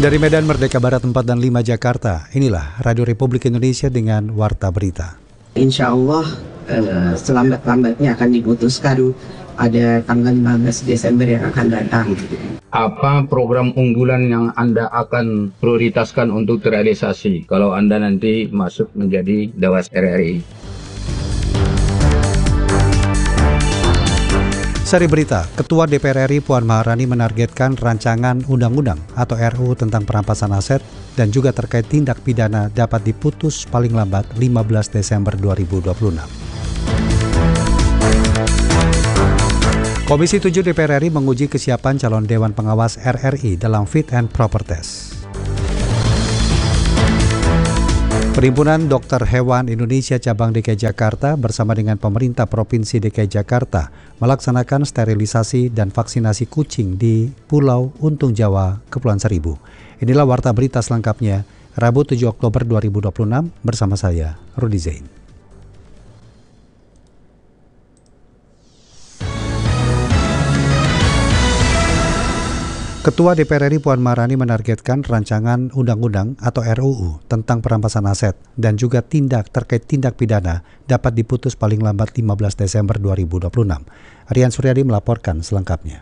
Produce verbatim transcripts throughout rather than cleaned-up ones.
Dari Medan Merdeka Barat empat dan lima Jakarta, inilah Radio Republik Indonesia dengan Warta Berita. Insya Allah eh, selambat-lambatnya akan diputuskan pada tanggal lima belas Desember yang akan datang. Apa program unggulan yang Anda akan prioritaskan untuk terrealisasi kalau Anda nanti masuk menjadi Dewas R R I? Sari berita, Ketua D P R R I Puan Maharani menargetkan rancangan undang-undang atau R U U tentang perampasan aset dan juga terkait tindak pidana dapat diputus paling lambat lima belas Desember dua ribu dua puluh enam. Komisi tujuh D P R R I menguji kesiapan calon Dewan Pengawas R R I dalam Fit and Proper Test. Perhimpunan Dokter Hewan Indonesia Cabang D K I Jakarta bersama dengan pemerintah Provinsi D K I Jakarta melaksanakan sterilisasi dan vaksinasi kucing di Pulau Untung Jawa, Kepulauan Seribu. Inilah Warta Berita selengkapnya, Rabu tujuh Oktober dua ribu dua puluh enam bersama saya, Rudi Zain. Ketua D P R R I Puan Maharani menargetkan rancangan undang-undang atau R U U tentang perampasan aset dan juga tindak terkait tindak pidana dapat diputus paling lambat lima belas Desember dua ribu dua puluh enam. Rian Suryadi melaporkan selengkapnya.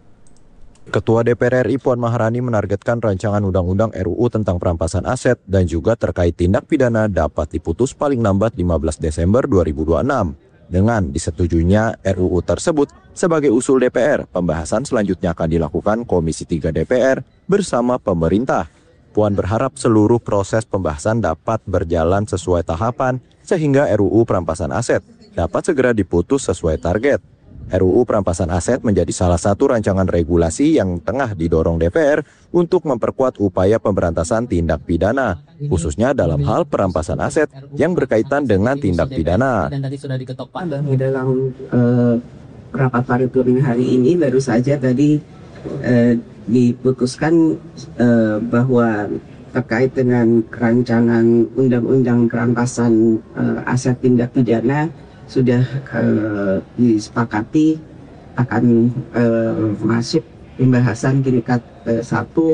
Ketua D P R R I Puan Maharani menargetkan rancangan undang-undang R U U tentang perampasan aset dan juga terkait tindak pidana dapat diputus paling lambat lima belas Desember dua ribu dua puluh enam. Dengan disetujuinya R U U tersebut sebagai usul D P R, pembahasan selanjutnya akan dilakukan Komisi tiga D P R bersama pemerintah. Puan berharap seluruh proses pembahasan dapat berjalan sesuai tahapan sehingga R U U perampasan aset dapat segera diputus sesuai target. R U U perampasan aset menjadi salah satu rancangan regulasi yang tengah didorong D P R untuk memperkuat upaya pemberantasan tindak pidana, khususnya dalam hal perampasan aset yang berkaitan dengan tindak pidana. Dan tadi sudah diketok pada dalam uh, rapat paripurna hari ini baru saja tadi uh, diputuskan uh, bahwa terkait dengan rancangan undang-undang perampasan uh, aset tindak pidana sudah uh, disepakati akan uh, masuk pembahasan tingkat uh, satu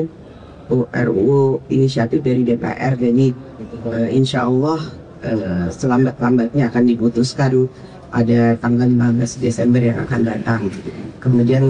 R U U inisiatif dari D P R. Jadi uh, insya Allah uh, selambat-lambatnya akan diputuskan pada tanggal lima belas Desember yang akan datang. Kemudian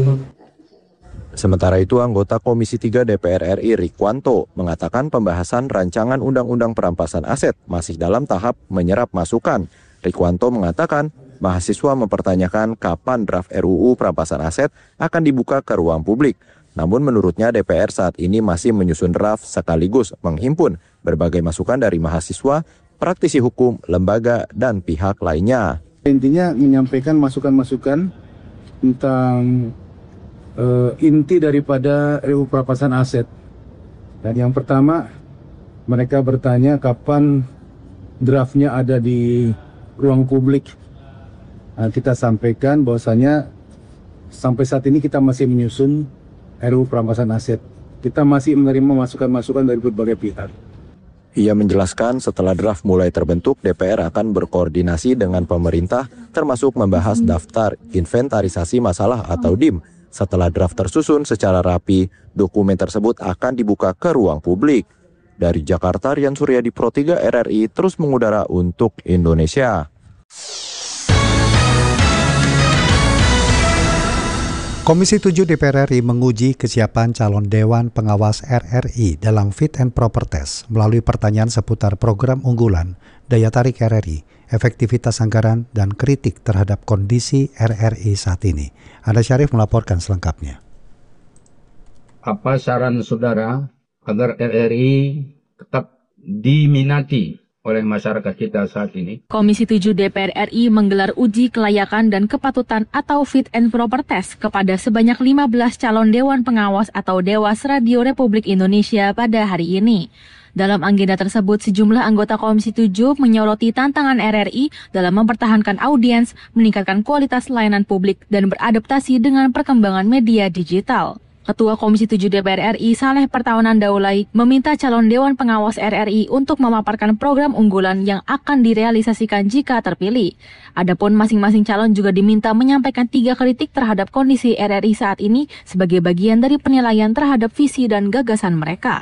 Sementara itu, anggota Komisi tiga D P R R I Rikwanto mengatakan pembahasan rancangan undang-undang perampasan aset masih dalam tahap menyerap masukan. Rikwanto mengatakan mahasiswa mempertanyakan kapan draft R U U perampasan aset akan dibuka ke ruang publik. Namun menurutnya D P R saat ini masih menyusun draft sekaligus menghimpun berbagai masukan dari mahasiswa, praktisi hukum, lembaga, dan pihak lainnya. Intinya menyampaikan masukan-masukan tentang uh, inti daripada R U U perampasan aset. Dan yang pertama, mereka bertanya kapan draftnya ada di ruang publik. Nah, kita sampaikan bahwasanya sampai saat ini kita masih menyusun R U U perampasan aset. Kita masih menerima masukan-masukan dari berbagai pihak. Ia menjelaskan setelah draft mulai terbentuk, D P R akan berkoordinasi dengan pemerintah termasuk membahas daftar inventarisasi masalah atau D I M. Setelah draft tersusun secara rapi, dokumen tersebut akan dibuka ke ruang publik. Dari Jakarta, Rian Suryadi, Pro tiga R R I terus mengudara untuk Indonesia. Komisi tujuh D P R R I menguji kesiapan calon Dewan Pengawas R R I dalam Fit and Proper Test melalui pertanyaan seputar program unggulan, daya tarik R R I, efektivitas anggaran, dan kritik terhadap kondisi R R I saat ini. Anda Syarif melaporkan selengkapnya. Apa saran saudara agar R R I tetap diminati oleh masyarakat kita saat ini? Komisi tujuh D P R R I menggelar uji kelayakan dan kepatutan atau Fit and Proper Test kepada sebanyak lima belas calon Dewan Pengawas atau Dewas Radio Republik Indonesia pada hari ini. Dalam agenda tersebut, sejumlah anggota Komisi tujuh menyoroti tantangan R R I dalam mempertahankan audiens, meningkatkan kualitas layanan publik, dan beradaptasi dengan perkembangan media digital. Ketua Komisi tujuh D P R R I Saleh Pertawanan Daulay meminta calon Dewan Pengawas R R I untuk memaparkan program unggulan yang akan direalisasikan jika terpilih. Adapun masing-masing calon juga diminta menyampaikan tiga kritik terhadap kondisi R R I saat ini sebagai bagian dari penilaian terhadap visi dan gagasan mereka.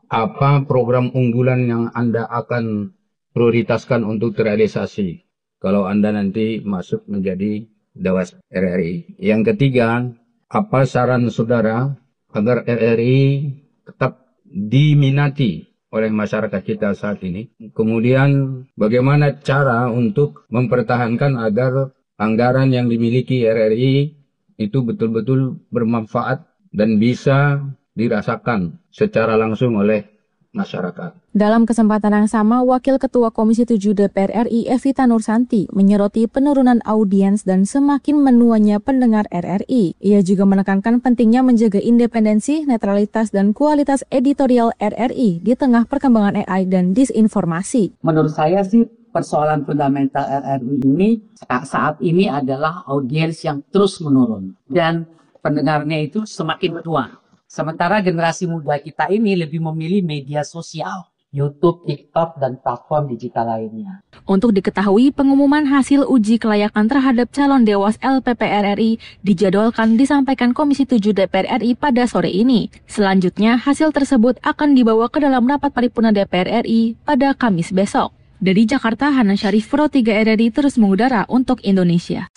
apa program unggulan yang Anda akan prioritaskan untuk terrealisasi kalau Anda nanti masuk menjadi Dewas R R I. Yang ketiga, apa saran saudara agar R R I tetap diminati oleh masyarakat kita saat ini? Kemudian bagaimana cara untuk mempertahankan agar anggaran yang dimiliki R R I itu betul-betul bermanfaat dan bisa dirasakan secara langsung oleh masyarakat. Dalam kesempatan yang sama, Wakil Ketua Komisi tujuh D P R R I Evita Nursanti menyoroti penurunan audiens dan semakin menuanya pendengar R R I. Ia juga menekankan pentingnya menjaga independensi, netralitas, dan kualitas editorial R R I di tengah perkembangan A I dan disinformasi. Menurut saya sih persoalan fundamental R R I ini saat ini adalah audiens yang terus menurun dan pendengarnya itu semakin tua. Sementara generasi muda kita ini lebih memilih media sosial, YouTube, TikTok, dan platform digital lainnya. Untuk diketahui, pengumuman hasil uji kelayakan terhadap calon Dewas L P P R R I dijadwalkan disampaikan Komisi tujuh D P R R I pada sore ini. Selanjutnya, hasil tersebut akan dibawa ke dalam rapat paripurna D P R R I pada Kamis besok. Dari Jakarta, Hana Syarif, Pro tiga R R I terus mengudara untuk Indonesia.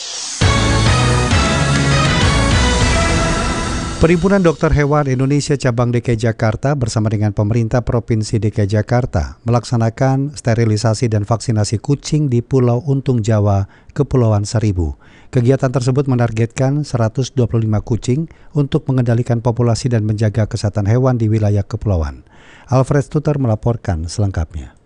Perhimpunan Dokter Hewan Indonesia Cabang D K I Jakarta bersama dengan pemerintah Provinsi D K I Jakarta melaksanakan sterilisasi dan vaksinasi kucing di Pulau Untung Jawa, Kepulauan Seribu. Kegiatan tersebut menargetkan seratus dua puluh lima kucing untuk mengendalikan populasi dan menjaga kesehatan hewan di wilayah kepulauan. Alfred Stuter melaporkan selengkapnya.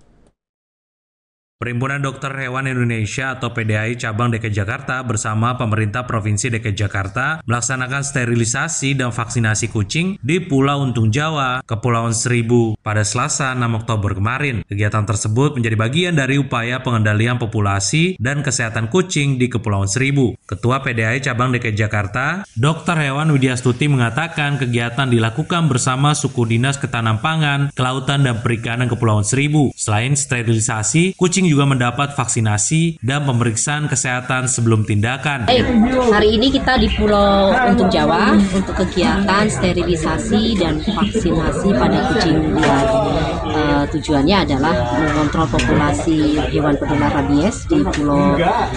Perhimpunan Dokter Hewan Indonesia atau P D H I Cabang D K I Jakarta bersama pemerintah Provinsi D K I Jakarta melaksanakan sterilisasi dan vaksinasi kucing di Pulau Untung Jawa, Kepulauan Seribu pada Selasa enam Oktober kemarin. Kegiatan tersebut menjadi bagian dari upaya pengendalian populasi dan kesehatan kucing di Kepulauan Seribu. Ketua P D H I Cabang D K I Jakarta, Dokter Hewan Widya Stuti mengatakan kegiatan dilakukan bersama Suku Dinas Ketahanan Pangan, Kelautan dan Perikanan Kepulauan Seribu. Selain sterilisasi, kucing juga mendapat vaksinasi dan pemeriksaan kesehatan sebelum tindakan. Baik, hari ini kita di Pulau Untung Jawa untuk kegiatan sterilisasi dan vaksinasi pada kucing liar. Uh, tujuannya adalah mengontrol populasi hewan penular rabies di Pulau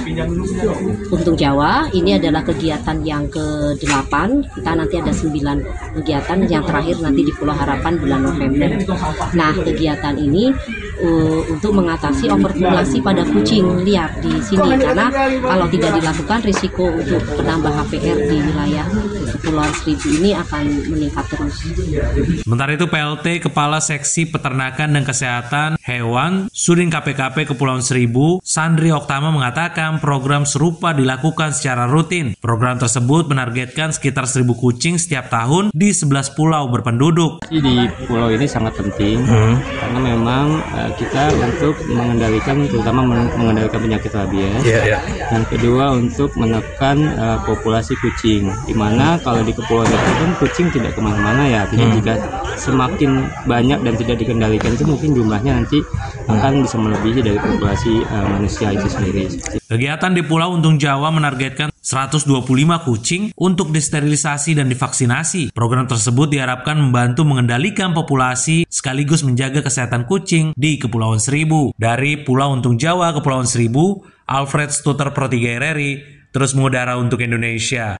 Untung Jawa. Ini adalah kegiatan yang ke delapan. Kita nanti ada sembilan kegiatan, yang terakhir nanti di Pulau Harapan bulan November. Nah, kegiatan ini uh, untuk mengatasi overpopulasi pada kucing liar di sini, karena kalau tidak dilakukan risiko untuk penambah H P R di wilayah Kepulauan Seribu ini akan meningkat terus. Sementara itu P L T Kepala Seksi Peternakan dan Kesehatan Hewan Sudin K P K P Kepulauan Seribu, Sandri Oktama mengatakan program serupa dilakukan secara rutin. Program tersebut menargetkan sekitar seribu kucing setiap tahun di sebelas pulau berpenduduk. Di pulau ini sangat penting hmm. karena memang uh, kita untuk mengendalikan, terutama mengendalikan penyakit rabies. Yeah, yeah. Dan kedua untuk menekan uh, populasi kucing, di mana kalau di kepulauan itu kan kucing tidak kemana-mana ya, artinya hmm. jika semakin banyak dan tidak dikendalikan itu mungkin jumlahnya nanti akan bisa melebihi dari populasi uh, manusia itu sendiri. Kegiatan di Pulau Untung Jawa menargetkan seratus dua puluh lima kucing untuk disterilisasi dan divaksinasi. Program tersebut diharapkan membantu mengendalikan populasi sekaligus menjaga kesehatan kucing di Kepulauan Seribu. Dari Pulau Untung Jawa, Kepulauan Seribu, Alfred Stuter, Pro tiga R R I, terus mengudara untuk Indonesia.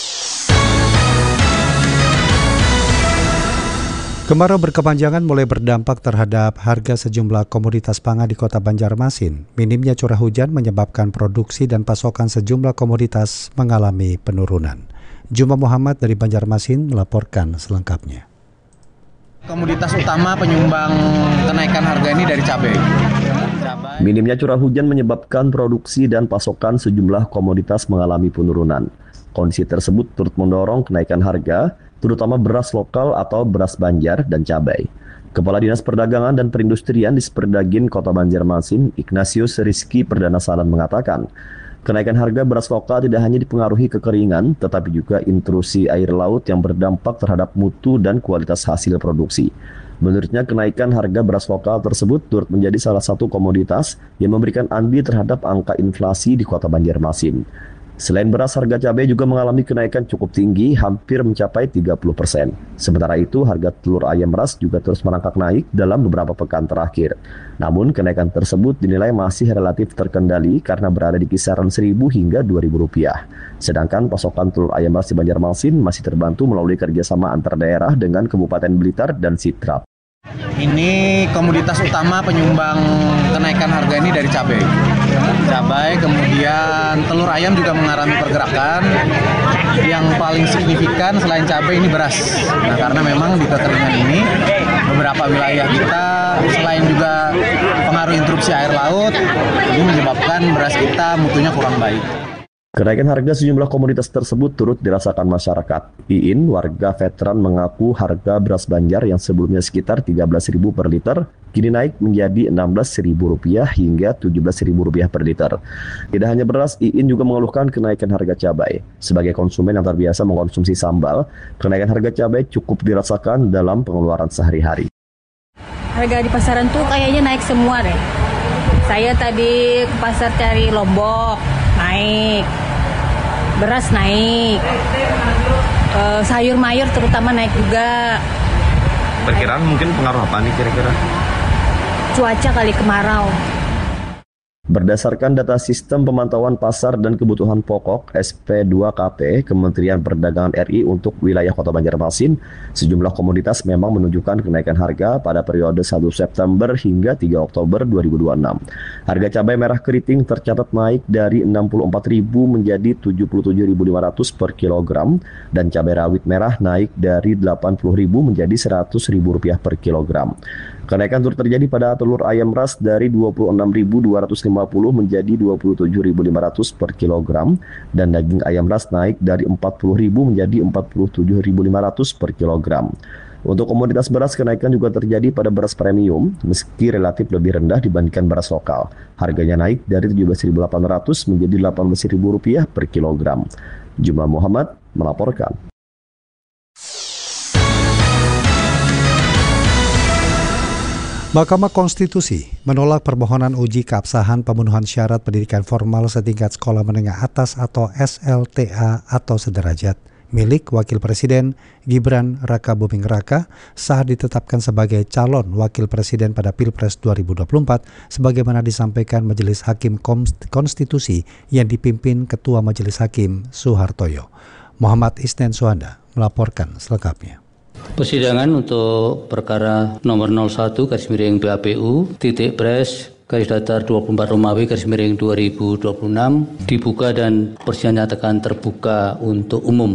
Kemarau berkepanjangan mulai berdampak terhadap harga sejumlah komoditas pangan di Kota Banjarmasin. Minimnya curah hujan menyebabkan produksi dan pasokan sejumlah komoditas mengalami penurunan. Juma Muhammad dari Banjarmasin melaporkan selengkapnya. Komoditas utama penyumbang kenaikan harga ini dari cabai. Minimnya curah hujan menyebabkan produksi dan pasokan sejumlah komoditas mengalami penurunan. Kondisi tersebut turut mendorong kenaikan harga, terutama beras lokal atau beras Banjar dan cabai. Kepala Dinas Perdagangan dan Perindustrian di Sperdagin Kota Banjarmasin, Ignatius Rizky Perdana Salan mengatakan, kenaikan harga beras lokal tidak hanya dipengaruhi kekeringan, tetapi juga intrusi air laut yang berdampak terhadap mutu dan kualitas hasil produksi. Menurutnya, kenaikan harga beras lokal tersebut turut menjadi salah satu komoditas yang memberikan andil terhadap angka inflasi di Kota Banjarmasin. Selain beras, harga cabai juga mengalami kenaikan cukup tinggi, hampir mencapai tiga puluh persen. Sementara itu, harga telur ayam ras juga terus merangkak naik dalam beberapa pekan terakhir. Namun, kenaikan tersebut dinilai masih relatif terkendali karena berada di kisaran seribu hingga dua ribu rupiah. Sedangkan pasokan telur ayam ras di Banjarmasin masih terbantu melalui kerjasama antar daerah dengan Kabupaten Blitar dan Sidrap. Ini komoditas utama penyumbang kenaikan harga ini dari cabai. Cabai, kemudian telur ayam juga mengalami pergerakan. Yang paling signifikan selain cabai ini beras. Nah, karena memang di kekeringan ini beberapa wilayah kita selain juga pengaruh interupsi air laut, ini menyebabkan beras kita mutunya kurang baik. Kenaikan harga sejumlah komoditas tersebut turut dirasakan masyarakat. Iin, warga veteran, mengaku harga beras Banjar yang sebelumnya sekitar tiga belas ribu per liter, kini naik menjadi enam belas ribu rupiah hingga tujuh belas ribu rupiah per liter. Tidak hanya beras, Iin juga mengeluhkan kenaikan harga cabai. Sebagai konsumen yang terbiasa mengkonsumsi sambal, kenaikan harga cabai cukup dirasakan dalam pengeluaran sehari-hari. Harga di pasaran tuh kayaknya naik semua deh. Saya tadi ke pasar cari lombok, naik. Beras naik. E, sayur mayur terutama naik juga. Perkiraan mungkin pengaruh apa nih kira-kira? Cuaca kali, kemarau. Berdasarkan data Sistem Pemantauan Pasar dan Kebutuhan Pokok S P dua K P Kementerian Perdagangan R I untuk wilayah Kota Banjarmasin, sejumlah komoditas memang menunjukkan kenaikan harga pada periode satu September hingga tiga Oktober dua ribu dua puluh enam. Harga cabai merah keriting tercatat naik dari enam puluh empat ribu menjadi tujuh puluh tujuh ribu lima ratus per kilogram dan cabai rawit merah naik dari delapan puluh ribu menjadi seratus ribu rupiah per kilogram. Kenaikan turut terjadi pada telur ayam ras dari dua puluh enam ribu dua ratus lima puluh menjadi dua puluh tujuh ribu lima ratus per kilogram dan daging ayam ras naik dari empat puluh ribu menjadi empat puluh tujuh ribu lima ratus per kilogram. Untuk komoditas beras, kenaikan juga terjadi pada beras premium meski relatif lebih rendah dibandingkan beras lokal. Harganya naik dari tujuh belas ribu delapan ratus menjadi delapan belas ribu rupiah per kilogram. Jumlah Muhammad melaporkan. Mahkamah Konstitusi menolak permohonan uji keabsahan pemenuhan syarat pendidikan formal setingkat sekolah menengah atas atau S L T A atau sederajat milik Wakil Presiden Gibran Rakabuming Raka saat ditetapkan sebagai calon Wakil Presiden pada Pilpres dua ribu dua puluh empat sebagaimana disampaikan Majelis Hakim Konstitusi yang dipimpin Ketua Majelis Hakim Suhartoyo. Muhammad Isnen Suhanda melaporkan selengkapnya. Persidangan untuk perkara nomor nol satu garis miring B A P U titik pres garis datar dua puluh empat Romawi garis miring dua ribu dua puluh enam dibuka dan persidangan nyatakan terbuka untuk umum.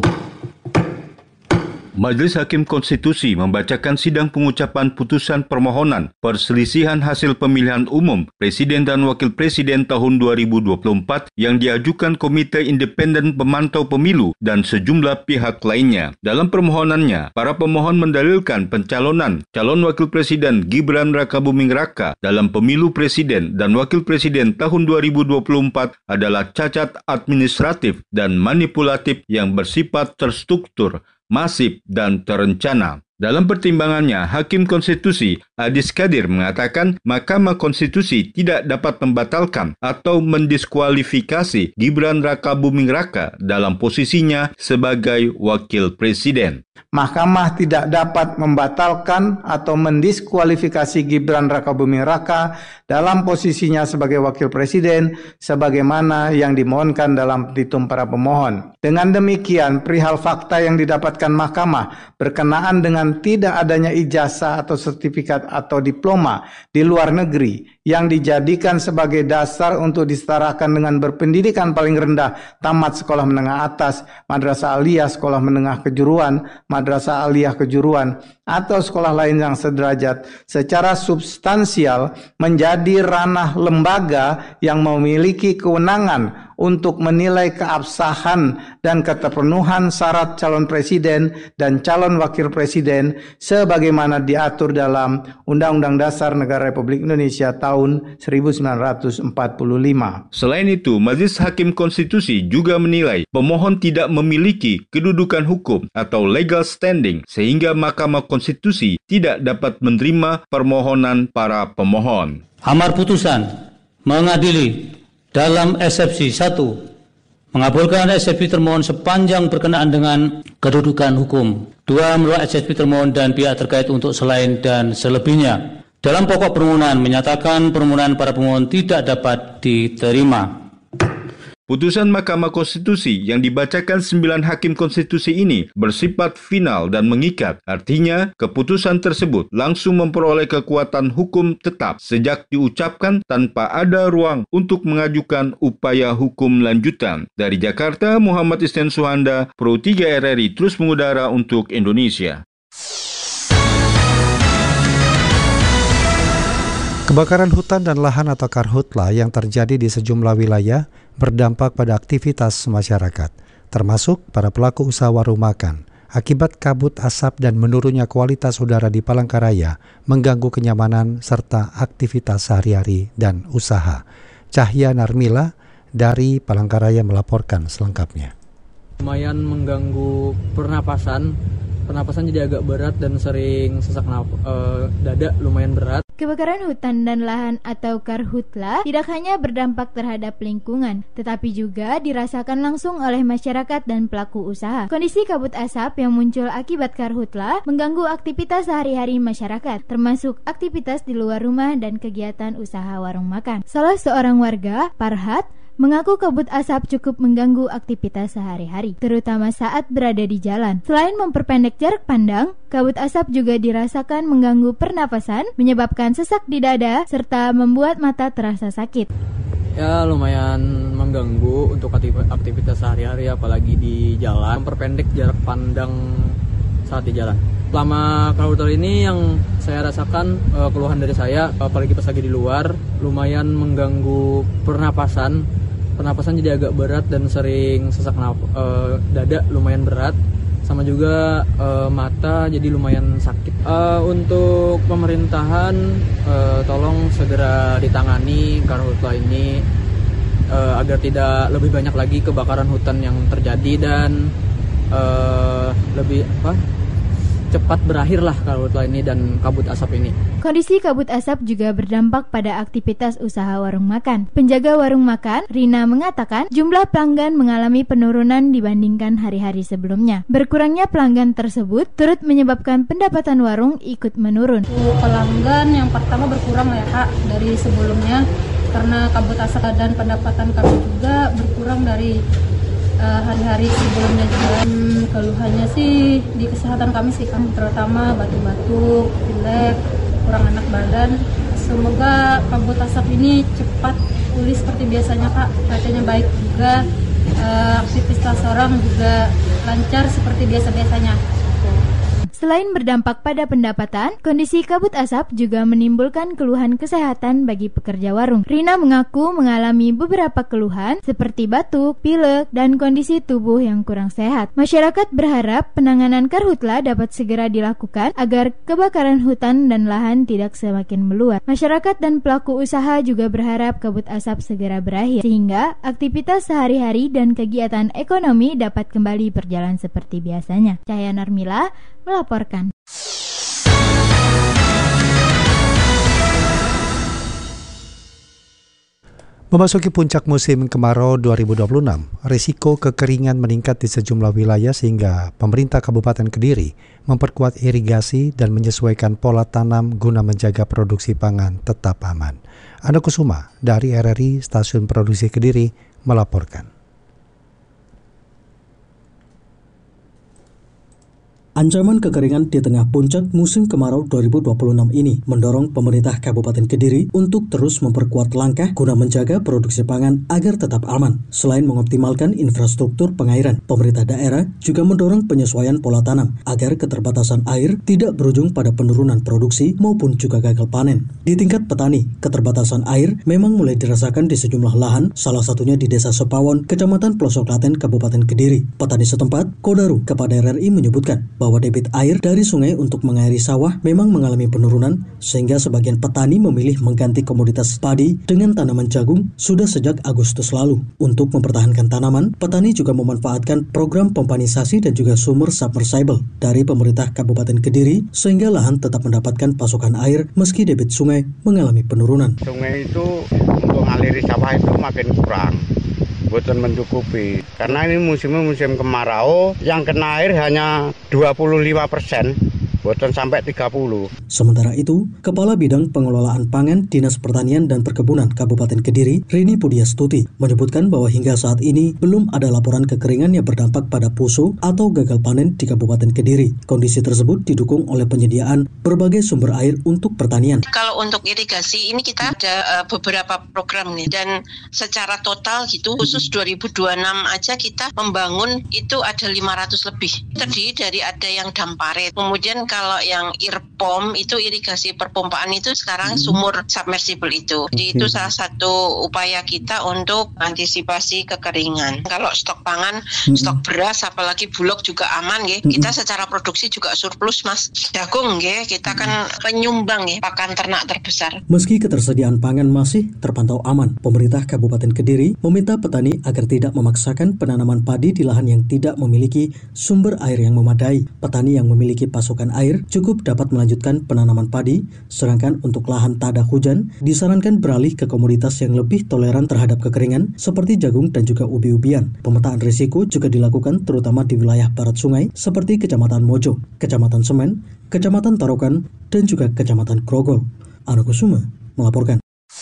Majelis Hakim Konstitusi membacakan sidang pengucapan putusan permohonan perselisihan hasil pemilihan umum Presiden dan Wakil Presiden tahun dua ribu dua puluh empat yang diajukan Komite Independen Pemantau Pemilu dan sejumlah pihak lainnya. Dalam permohonannya, para pemohon mendalilkan pencalonan calon Wakil Presiden Gibran Rakabuming Raka dalam pemilu Presiden dan Wakil Presiden tahun dua ribu dua puluh empat adalah cacat administratif dan manipulatif yang bersifat terstruktur, masif, dan terencana. Dalam pertimbangannya, Hakim Konstitusi Adis Kadir mengatakan Mahkamah Konstitusi tidak dapat membatalkan atau mendiskualifikasi Gibran Rakabuming Raka dalam posisinya sebagai Wakil Presiden. Mahkamah tidak dapat membatalkan atau mendiskualifikasi Gibran Rakabuming Raka dalam posisinya sebagai Wakil Presiden sebagaimana yang dimohonkan dalam petitum para pemohon. Dengan demikian, perihal fakta yang didapatkan Mahkamah berkenaan dengan tidak adanya ijazah atau sertifikat atau diploma di luar negeri yang dijadikan sebagai dasar untuk disetarakan dengan berpendidikan paling rendah tamat sekolah menengah atas, madrasah aliyah sekolah menengah kejuruan, madrasah aliyah kejuruan, atau sekolah lain yang sederajat secara substansial menjadi ranah lembaga yang memiliki kewenangan untuk menilai keabsahan dan keterpenuhan syarat calon presiden dan calon wakil presiden sebagaimana diatur dalam Undang-Undang Dasar Negara Republik Indonesia tahun seribu sembilan ratus empat puluh lima. Selain itu, Majelis Hakim Konstitusi juga menilai pemohon tidak memiliki kedudukan hukum atau legal standing sehingga Mahkamah Konstitusi tidak dapat menerima permohonan para pemohon. Amar putusan mengadili dalam eksepsi satu Mengabulkan eksepsi termohon sepanjang berkenaan dengan kedudukan hukum. Dua, menolak eksepsi termohon dan pihak terkait untuk selain dan selebihnya. Dalam pokok permohonan menyatakan permohonan para pemohon tidak dapat diterima. Putusan Mahkamah Konstitusi yang dibacakan sembilan hakim konstitusi ini bersifat final dan mengikat. Artinya, keputusan tersebut langsung memperoleh kekuatan hukum tetap sejak diucapkan tanpa ada ruang untuk mengajukan upaya hukum lanjutan. Dari Jakarta, Muhammad Isnen Suhanda, Pro tiga R R I terus mengudara untuk Indonesia. Kebakaran hutan dan lahan atau karhutla yang terjadi di sejumlah wilayah berdampak pada aktivitas masyarakat, termasuk para pelaku usaha warung makan. Akibat kabut asap dan menurunnya kualitas udara di Palangkaraya mengganggu kenyamanan serta aktivitas sehari-hari dan usaha. Cahya Narmila dari Palangkaraya melaporkan selengkapnya. Lumayan mengganggu pernapasan. Pernapasan jadi agak berat dan sering sesak naf- uh, dada lumayan berat. Kebakaran hutan dan lahan atau karhutla tidak hanya berdampak terhadap lingkungan, tetapi juga dirasakan langsung oleh masyarakat dan pelaku usaha. Kondisi kabut asap yang muncul akibat karhutla mengganggu aktivitas sehari-hari masyarakat, termasuk aktivitas di luar rumah dan kegiatan usaha warung makan. Salah seorang warga, Parhat, mengaku kabut asap cukup mengganggu aktivitas sehari-hari, terutama saat berada di jalan. Selain memperpendek jarak pandang, kabut asap juga dirasakan mengganggu pernapasan, menyebabkan sesak di dada, serta membuat mata terasa sakit. Ya, lumayan mengganggu untuk aktivitas sehari-hari, apalagi di jalan. Memperpendek jarak pandang saat di jalan. Selama karhutla ini yang saya rasakan, uh, keluhan dari saya, apalagi pas lagi di luar, lumayan mengganggu pernapasan. Pernapasan jadi agak berat dan sering sesak naf- uh, dada lumayan berat, sama juga uh, mata jadi lumayan sakit. Uh, untuk pemerintahan, uh, tolong segera ditangani karhutla ini uh, agar tidak lebih banyak lagi kebakaran hutan yang terjadi dan uh, lebih apa? cepat berakhirlah karhutla ini dan kabut asap ini. Kondisi kabut asap juga berdampak pada aktivitas usaha warung makan. Penjaga warung makan, Rina, mengatakan jumlah pelanggan mengalami penurunan dibandingkan hari-hari sebelumnya. Berkurangnya pelanggan tersebut turut menyebabkan pendapatan warung ikut menurun. Pelanggan yang pertama berkurang ya Kak dari sebelumnya karena kabut asap, dan pendapatan kami juga berkurang dari Uh, hari-hari sebelumnya juga. Hmm, keluhannya sih di kesehatan kami sih kan, terutama batuk-batuk, pilek, kurang enak badan. Semoga kabut asap ini cepat pulih seperti biasanya Kak, katanya baik juga, uh, aktivitas orang juga lancar seperti biasa-biasanya. Selain berdampak pada pendapatan, kondisi kabut asap juga menimbulkan keluhan kesehatan bagi pekerja warung. Rina mengaku mengalami beberapa keluhan seperti batuk, pilek, dan kondisi tubuh yang kurang sehat. Masyarakat berharap penanganan karhutla dapat segera dilakukan agar kebakaran hutan dan lahan tidak semakin meluas. Masyarakat dan pelaku usaha juga berharap kabut asap segera berakhir sehingga aktivitas sehari-hari dan kegiatan ekonomi dapat kembali berjalan seperti biasanya. Cahya Narmila melaporkan. Memasuki puncak musim kemarau dua ribu dua puluh enam, risiko kekeringan meningkat di sejumlah wilayah sehingga pemerintah Kabupaten Kediri memperkuat irigasi dan menyesuaikan pola tanam guna menjaga produksi pangan tetap aman. Anda Kusuma dari R R I Stasiun Produksi Kediri melaporkan. Ancaman kekeringan di tengah puncak musim kemarau dua ribu dua puluh enam ini mendorong pemerintah Kabupaten Kediri untuk terus memperkuat langkah guna menjaga produksi pangan agar tetap aman. Selain mengoptimalkan infrastruktur pengairan, pemerintah daerah juga mendorong penyesuaian pola tanam agar keterbatasan air tidak berujung pada penurunan produksi maupun juga gagal panen. Di tingkat petani, keterbatasan air memang mulai dirasakan di sejumlah lahan, salah satunya di Desa Sepawon, Kecamatan Pelosok Klaten, Kabupaten Kediri. Petani setempat, Kodaru, kepada R R I menyebutkan bahwa debit air dari sungai untuk mengairi sawah memang mengalami penurunan sehingga sebagian petani memilih mengganti komoditas padi dengan tanaman jagung sudah sejak Agustus lalu. Untuk mempertahankan tanaman, petani juga memanfaatkan program pompanisasi dan juga sumur submersible dari pemerintah Kabupaten Kediri sehingga lahan tetap mendapatkan pasokan air meski debit sungai mengalami penurunan. Sungai itu untuk mengaliri sawah itu makin kurang. boten mencukupi. Karena ini musimnya musim kemarau, yang kena air hanya dua puluh lima persen. Boten sampai tiga puluh. Sementara itu, Kepala Bidang Pengelolaan Pangan Dinas Pertanian dan Perkebunan Kabupaten Kediri, Rini Pudiastuti, menyebutkan bahwa hingga saat ini belum ada laporan kekeringan yang berdampak pada puso atau gagal panen di Kabupaten Kediri. Kondisi tersebut didukung oleh penyediaan berbagai sumber air untuk pertanian. Kalau untuk irigasi ini kita ada uh, beberapa program nih, dan secara total gitu khusus dua ribu dua puluh enam aja kita membangun itu ada lima ratus lebih. Terdiri dari ada yang damparet, kemudian kalau yang irpom itu irigasi perpompaan itu sekarang sumur submersible itu. Jadi itu salah satu upaya kita untuk antisipasi kekeringan. Kalau stok pangan, stok beras apalagi bulog juga aman nggih. Kita secara produksi juga surplus Mas. Jagung nggih, kita kan penyumbang nggih pakan ternak terbesar. Meski ketersediaan pangan masih terpantau aman, pemerintah Kabupaten Kediri meminta petani agar tidak memaksakan penanaman padi di lahan yang tidak memiliki sumber air yang memadai. Petani yang memiliki pasokan air cukup dapat melanjutkan penanaman padi, sedangkan untuk lahan tak ada hujan, disarankan beralih ke komoditas yang lebih toleran terhadap kekeringan seperti jagung dan juga ubi-ubian. Pemetaan risiko juga dilakukan terutama di wilayah barat sungai seperti Kecamatan Mojo, Kecamatan Semen, Kecamatan Tarokan, dan juga Kecamatan Grogol. Ana Kusuma melaporkan.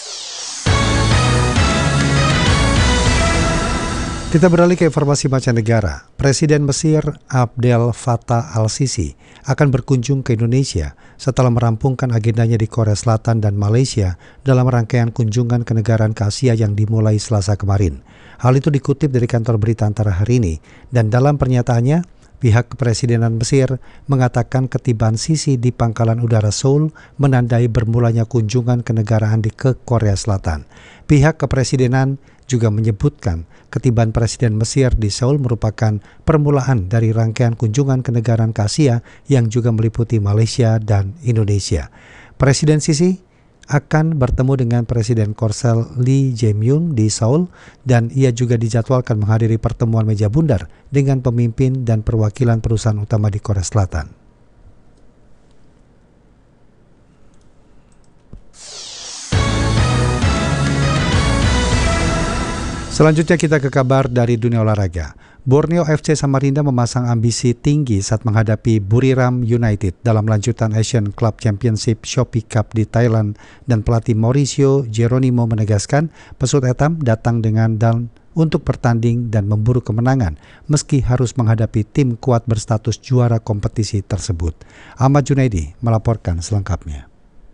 Kita beralih ke informasi mancanegara. Presiden Mesir Abdel Fattah al-Sisi akan berkunjung ke Indonesia setelah merampungkan agendanya di Korea Selatan dan Malaysia dalam rangkaian kunjungan kenegaraan ke Asia yang dimulai Selasa kemarin. Hal itu dikutip dari kantor berita Antara Hari Ini, dan dalam pernyataannya, pihak kepresidenan Mesir mengatakan ketibaan Sisi di Pangkalan Udara Seoul menandai bermulanya kunjungan kenegaraan di ke Korea Selatan. Pihak kepresidenan juga menyebutkan ketibaan Presiden Mesir di Seoul merupakan permulaan dari rangkaian kunjungan kenegaraan ke Asia yang juga meliputi Malaysia dan Indonesia. Presiden Sisi akan bertemu dengan Presiden Korsel Lee Jae-myung di Seoul, dan ia juga dijadwalkan menghadiri pertemuan meja bundar dengan pemimpin dan perwakilan perusahaan utama di Korea Selatan. Selanjutnya kita ke kabar dari dunia olahraga. Borneo F C Samarinda memasang ambisi tinggi saat menghadapi Buriram United dalam lanjutan Asian Club Championship Shopee Cup di Thailand, dan pelatih Mauricio Geronimo menegaskan pesut etam datang dengan dan untuk bertanding dan memburu kemenangan meski harus menghadapi tim kuat berstatus juara kompetisi tersebut. Ahmad Junaidi melaporkan selengkapnya.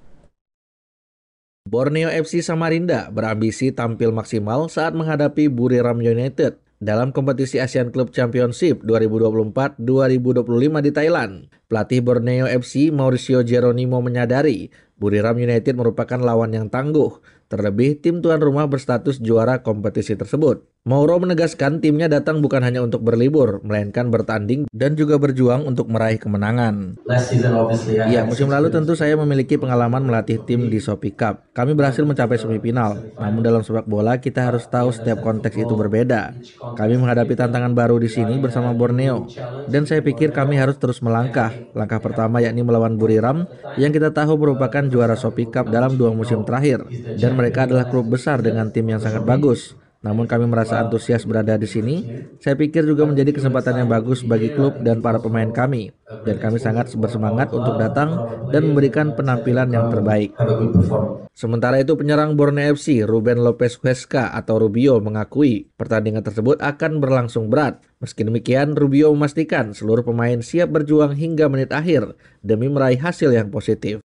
Borneo F C Samarinda berambisi tampil maksimal saat menghadapi Buriram United dalam kompetisi Asian Club Championship dua ribu dua puluh empat dua ribu dua puluh lima di Thailand. Pelatih Borneo F C Mauricio Geronimo menyadari Buriram United merupakan lawan yang tangguh, terlebih tim tuan rumah berstatus juara kompetisi tersebut. Mauro menegaskan timnya datang bukan hanya untuk berlibur, melainkan bertanding dan juga berjuang untuk meraih kemenangan. Ya, musim lalu tentu saya memiliki pengalaman melatih tim di Shopee Cup. Kami berhasil mencapai semifinal, namun dalam sepak bola kita harus tahu setiap konteks itu berbeda. Kami menghadapi tantangan baru di sini bersama Borneo, dan saya pikir kami harus terus melangkah. Langkah pertama yakni melawan Buriram yang kita tahu merupakan juara Shopee Cup dalam dua musim terakhir, dan mereka adalah klub besar dengan tim yang sangat bagus. Namun kami merasa antusias berada di sini. Saya pikir juga menjadi kesempatan yang bagus bagi klub dan para pemain kami. Dan kami sangat bersemangat untuk datang dan memberikan penampilan yang terbaik. Sementara itu penyerang Borneo F C Ruben Lopez Huesca atau Rubio mengakui pertandingan tersebut akan berlangsung berat. Meski demikian, Rubio memastikan seluruh pemain siap berjuang hingga menit akhir demi meraih hasil yang positif.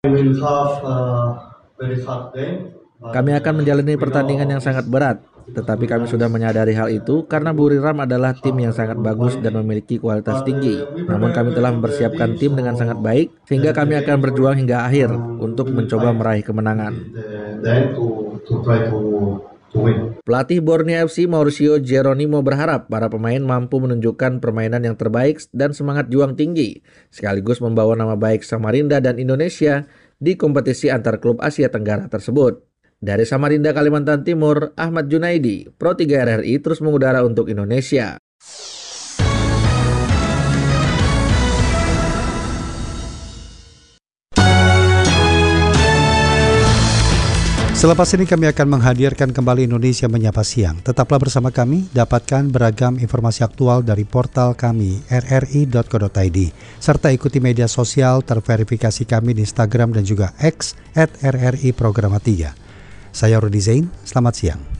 Kami akan menjalani pertandingan yang sangat berat, tetapi kami sudah menyadari hal itu karena Buriram adalah tim yang sangat bagus dan memiliki kualitas tinggi. Namun kami telah mempersiapkan tim dengan sangat baik, sehingga kami akan berjuang hingga akhir untuk mencoba meraih kemenangan. Pelatih Borneo F C Mauricio Geronimo berharap para pemain mampu menunjukkan permainan yang terbaik dan semangat juang tinggi, sekaligus membawa nama baik Samarinda dan Indonesia di kompetisi antar klub Asia Tenggara tersebut. Dari Samarinda, Kalimantan Timur, Ahmad Junaidi, Pro tiga R R I terus mengudara untuk Indonesia. Selepas ini kami akan menghadirkan kembali Indonesia Menyapa Siang. Tetaplah bersama kami, dapatkan beragam informasi aktual dari portal kami r r i dot co dot i d serta ikuti media sosial terverifikasi kami di Instagram dan juga X at r r i programa tiga. Saya Rudi Zain, selamat siang.